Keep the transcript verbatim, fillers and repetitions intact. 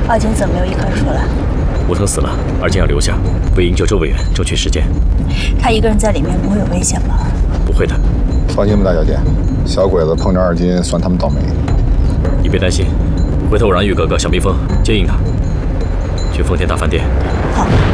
二景怎么没有一块出来？ 吴腾死了，二景要留下，为营救周委员争取时间。 他一个人在里面不会有危险吧？ 不会的。 放心吧，大小姐，小鬼子碰着二金，算他们倒霉。 你别担心，回头我让玉哥哥、小蜜蜂接应他，去丰田大饭店。 好。